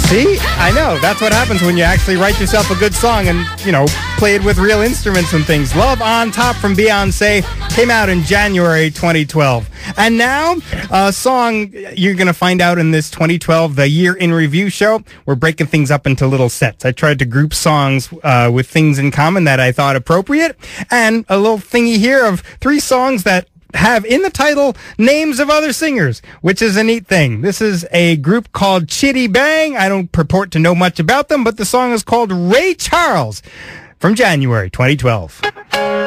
See, I know. That's what happens when you actually write yourself a good song and, play it with real instruments and things. Love on Top from Beyonce came out in January 2012. And now, a song you're going to find out in this 2012, the Year in Review show. We're breaking things up into little sets. I tried to group songs with things in common that I thought appropriate. And a little thingy here of 3 songs that have in the title names of other singers, which is a neat thing. This is a group called Chitty Bang. I don't purport to know much about them, but the song is called Ray Charles from January 2012.